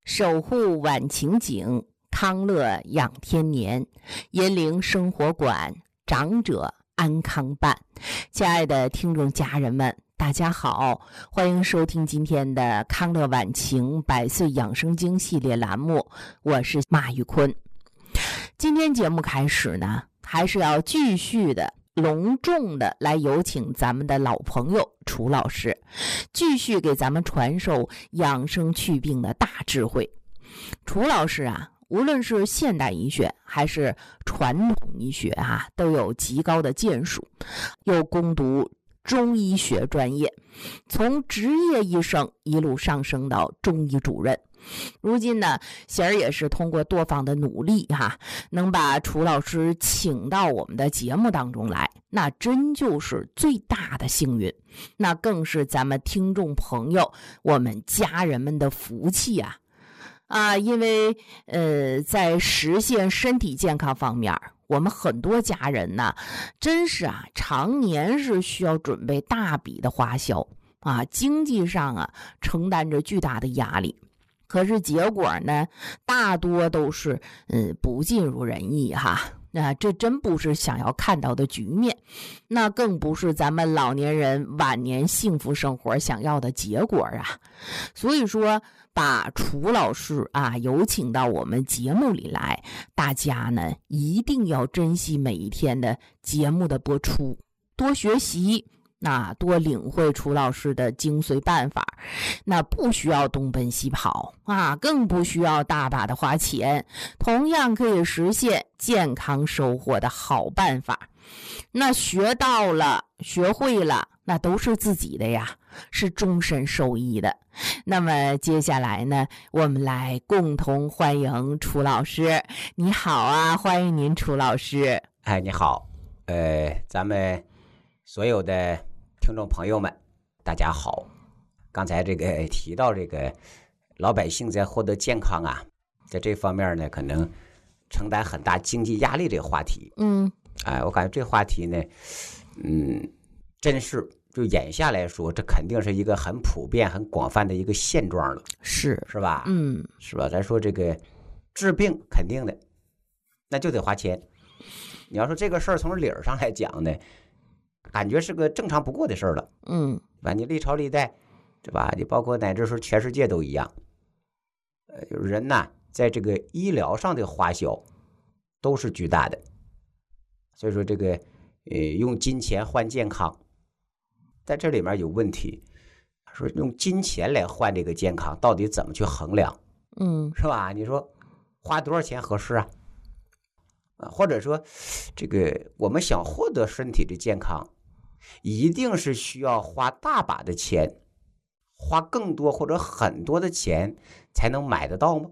守护晚晴景，康乐养天年。银铃生活馆，长者安康办。亲爱的听众家人们，大家好，欢迎收听今天的康乐晚晴百岁养生经系列栏目，我是马玉坤。今天节目开始呢，还是要继续的隆重的来有请咱们的老朋友楚老师，继续给咱们传授养生祛病的大智慧。楚老师啊，无论是现代医学还是传统医学都有极高的建树，又攻读中医学专业，从职业医生一路上升到中医主任。如今呢，喜儿也是通过多方的努力能把楚老师请到我们的节目当中来，那真就是最大的幸运，那更是咱们听众朋友我们家人们的福气因为在实现身体健康方面，我们很多家人呢，真是常年是需要准备大笔的花销经济上承担着巨大的压力。可是结果呢，大多都是不尽如人意那这真不是想要看到的局面，那更不是咱们老年人晚年幸福生活想要的结果所以说把楚老师有请到我们节目里来，大家呢一定要珍惜每一天的节目的播出，多学习，那多领会楚老师的精髓办法，那不需要东奔西跑更不需要大把的花钱，同样可以实现健康收获的好办法。那学到了，学会了，那都是自己的是终身受益的。那么接下来呢，我们来共同欢迎楚老师。你好欢迎您楚老师。 你好，咱们所有的听众朋友们大家好。刚才这个提到这个老百姓在获得健康在这方面呢可能承担很大经济压力这个话题，我感觉这话题呢真是就眼下来说，这肯定是一个很普遍很广泛的一个现状了，是吧？是吧？咱说这个治病肯定的那就得花钱，你要说这个事儿从理儿上来讲呢，感觉是个正常不过的事儿了，吧？你历朝历代，对吧？你包括乃至说全世界都一样，人在这个医疗上的花销都是巨大的，所以说这个用金钱换健康，在这里面有问题。说用金钱来换这个健康，到底怎么去衡量？是吧？你说花多少钱合适或者说这个我们想获得身体的健康，一定是需要花大把的钱，花更多或者很多的钱才能买得到吗？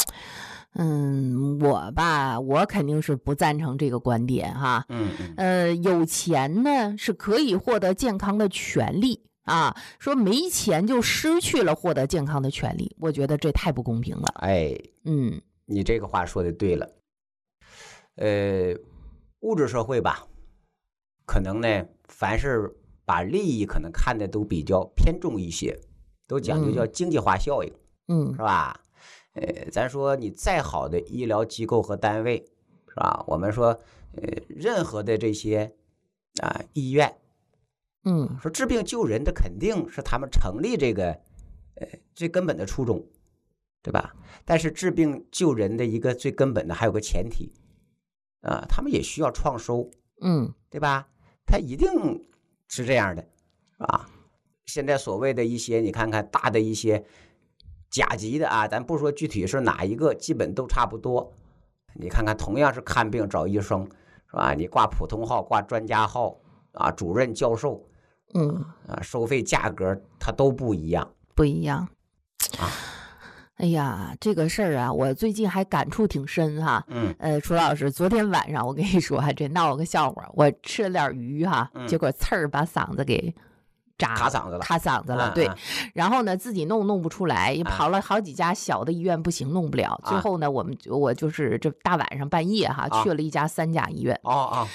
我肯定是不赞成这个观点有钱呢是可以获得健康的权利说没钱就失去了获得健康的权利，我觉得这太不公平了。 你这个话说的对了。物质社会吧，可能呢凡是把利益可能看的都比较偏重一些，都讲究叫经济化效应，是吧？咱说你再好的医疗机构和单位，是吧？我们说任何的这些医院，说治病救人的肯定是他们成立这个最根本的初衷，对吧？但是治病救人的一个最根本的还有个前提他们也需要创收，对吧？他一定是这样的现在所谓的一些你看看大的一些甲级的咱不说具体是哪一个，基本都差不多。你看看同样是看病找医生，是吧？你挂普通号挂专家号主任教授收费价格它都不一样哎呀，这个事儿我最近还感触挺深楚老师，昨天晚上我跟你说这闹了个笑话，我吃了点鱼结果刺儿把嗓子给卡嗓子了， 卡嗓子了，对。然后呢，自己弄不出来，也跑了好几家小的医院，不行，弄不了。最后呢，我就是这大晚上半夜去了一家3甲医院。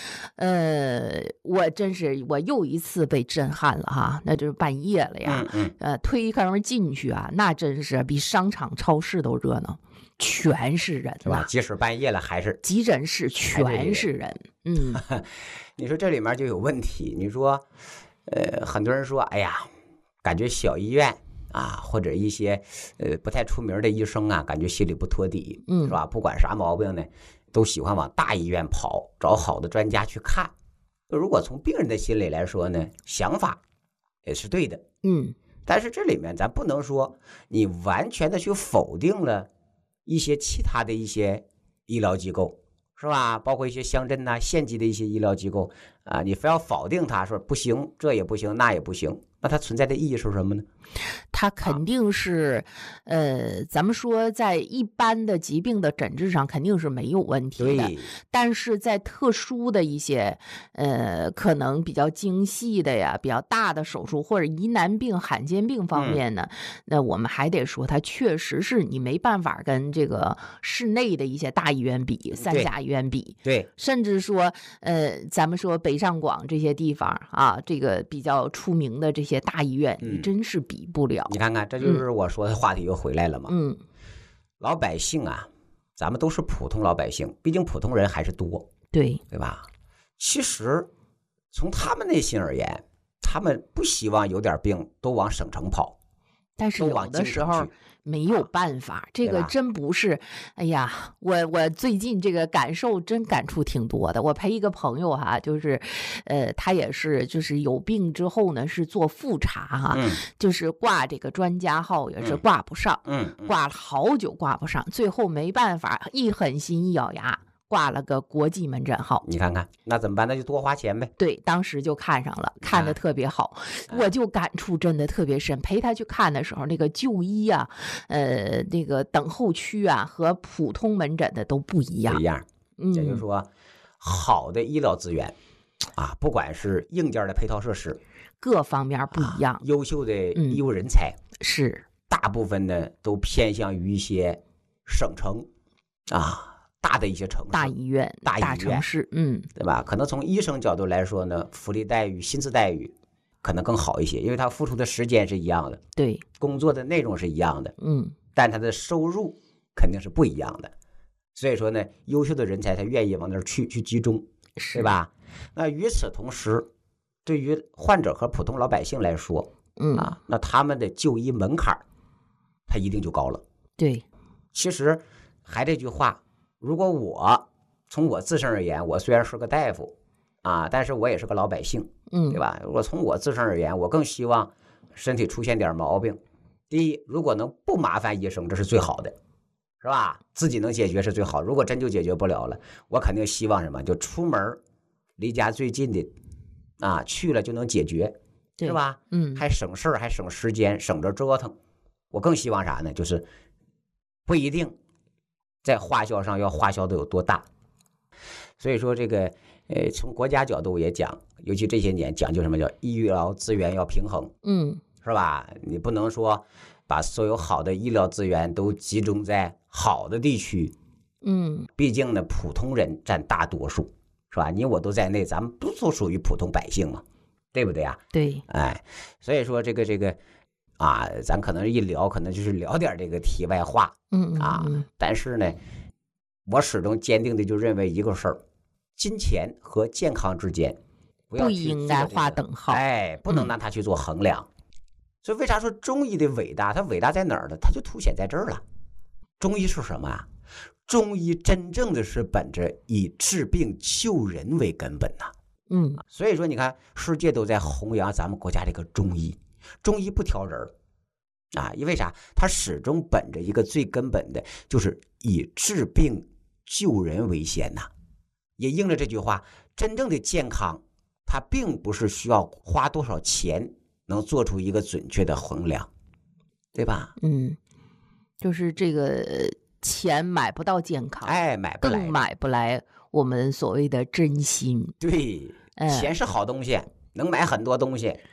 我真是我又一次被震撼了哈，那就是半夜了呀。推开门进去啊，那真是比商场超市都热闹。全是人， 是吧？即使半夜了，还是急诊室全是人。 你说这里面就有问题。你说，很多人说，哎呀，感觉小医院啊，或者一些不太出名的医生啊，感觉心里不托底，是吧？不管啥毛病呢，都喜欢往大医院跑，找好的专家去看。如果从病人的心理来说呢，想法也是对的，但是这里面咱不能说你完全的去否定了一些其他的一些医疗机构，是吧？包括一些乡镇县级的一些医疗机构啊，你非要否定它，说不行，这也不行，那也不行，那它存在的意义是什么呢？ 它肯定是，咱们说在一般的疾病的诊治上肯定是没有问题的，但是在特殊的一些，可能比较精细的呀、比较大的手术或者疑难病、罕见病方面呢，那我们还得说，它确实是你没办法跟这个市内的一些大医院比、3甲医院比， 对， 甚至说，咱们说北上广这些地方啊，这个比较出名的这些大医院，你真是比不了。 你看看，这就是我说的话题又回来了嘛。老百姓啊，咱们都是普通老百姓，毕竟普通人还是多，对吧？其实从他们内心而言，他们不希望有点病都往省城跑， 但是有的时候没有办法，这个真不是。哎呀，我最近这个感受真感触挺多的。我陪一个朋友就是他也是就是有病之后呢是做复查就是挂这个专家号也是挂不上，挂了好久挂不上，最后没办法，一狠心一咬牙挂了个国际门诊号。 你看看那怎么办？那就多花钱呗。 对，当时就看上了，看得特别好，我就感触真的特别深。陪他去看的时候，那个就医啊，那个等候区啊，和普通门诊的都不一样。 不一样。也就是说，好的医疗资源啊，不管是硬件的配套设施， 各方面不一样， 优秀的医务人才是大部分呢都偏向于一些省城啊。大的一些城市、 大医院、大城市， 对吧？可能从医生角度来说呢，福利待遇、薪资待遇可能更好一些，因为他付出的时间是一样的， 对， 工作的内容是一样的，但他的收入肯定是不一样的。所以说呢，优秀的人才他愿意往那儿去集中，对吧？那与此同时，对于患者和普通老百姓来说，那他们的就医门槛他一定就高了。 对， 其实还这句话。如果我从我自身而言，我虽然是个大夫啊，但是我也是个老百姓，对吧？如果从我自身而言，我更希望身体出现点毛病，第一，如果能不麻烦医生，这是最好的，是吧？自己能解决是最好。如果真就解决不了了，我肯定希望什么？就出门离家最近的啊，去了就能解决，是吧？还省事儿，还省时间，省着折腾。我更希望啥呢？就是不一定。在花销上要花销的有多大？所以说这个从国家角度也讲，尤其这些年讲究什么叫医疗资源要平衡，是吧？你不能说把所有好的医疗资源都集中在好的地区，毕竟呢普通人占大多数，是吧？你我都在内，咱们不都属于普通百姓嘛，对不对啊？ 对， 所以说这个。啊，咱可能一聊，可能就是聊点这个题外话，但是呢，我始终坚定的就认为一个事儿，金钱和健康之间不应该划等号， 不能拿它去做衡量。所以为啥说中医的伟大？它伟大在哪儿呢？它就凸显在这儿了。中医是什么啊？中医真正的是本着以治病救人为根本呐，所以说你看，世界都在弘扬咱们国家这个中医。中医不挑人啊，因为啥？他始终本着一个最根本的，就是以治病救人为先呐。也应了这句话，真正的健康，它并不是需要花多少钱能做出一个准确的衡量，对吧？ 就是这个钱买不到健康， 买不来， 更买不来我们所谓的真心。 对，钱是好东西，能买很多东西。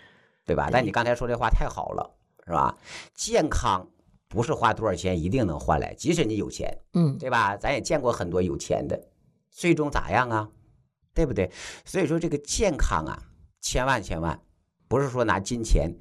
对吧？但你刚才说这话太好了，是吧？健康不是花多少钱一定能换来，即使你有钱，对吧？咱也见过很多有钱的，最终咋样啊？对不对？所以说这个健康啊，千万不是说拿金钱